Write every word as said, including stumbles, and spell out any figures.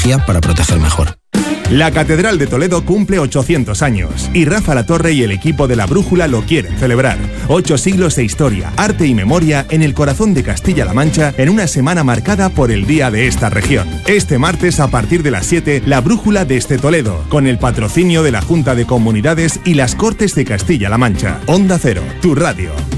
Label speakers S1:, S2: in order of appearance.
S1: tecnología para proteger mejor.
S2: La Catedral de Toledo cumple ochocientos años y Rafa Latorre y el equipo de La Brújula lo quieren celebrar. Ocho siglos de historia, arte y memoria en el corazón de Castilla-La Mancha en una semana marcada por el día de esta región. Este martes a partir de las siete, La Brújula desde Toledo, con el patrocinio de la Junta de Comunidades y las Cortes de Castilla-La Mancha. Onda Cero, tu radio.